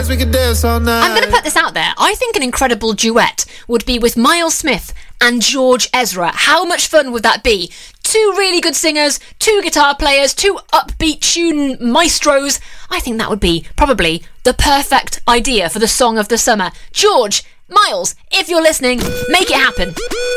dance, we could dance all night. I'm going to put this out there. I think an incredible duet would be with Miles Smith and George Ezra. How much fun would that be? Two really good singers, two guitar players, two upbeat tune maestros. I think that would be probably the perfect idea for the song of the summer. George, Miles, if you're listening, make it happen.